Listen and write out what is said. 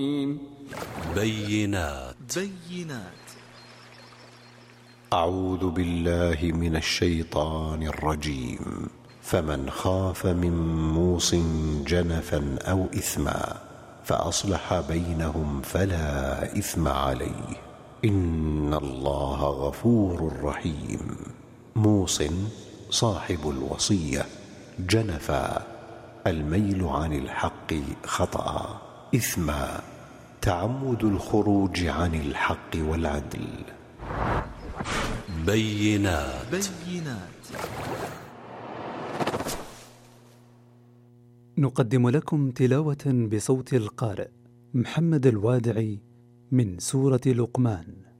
بينات. أعوذ بالله من الشيطان الرجيم. فمن خاف من موص جنفا أو إثما فأصلح بينهم فلا إثم عليه إن الله غفور رحيم. موص صاحب الوصية، جنفا الميل عن الحق خطأ، إثما تعمد الخروج عن الحق والعدل. بينات. نقدم لكم تلاوة بصوت القارئ محمد الوادعي من سورة لقمان.